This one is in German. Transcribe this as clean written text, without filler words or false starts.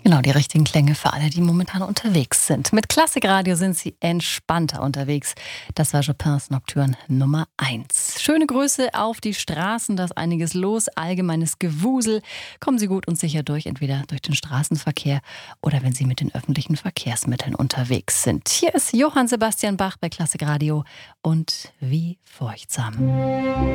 Genau, die richtigen Klänge für alle, die momentan unterwegs sind. Mit Klassikradio sind sie entspannter unterwegs. Das war Chopins Nocturne Nummer 1. Schöne Grüße auf die Straßen, da ist einiges los, allgemeines Gewusel. Kommen Sie gut und sicher durch, entweder durch den Straßenverkehr oder wenn Sie mit den öffentlichen Verkehrsmitteln unterwegs sind. Hier ist Johann Sebastian Bach bei Klassikradio und Wie furchtsam.